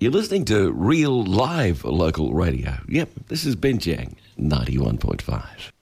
You're listening to real live local radio. Yep, this is Binjang 91.5.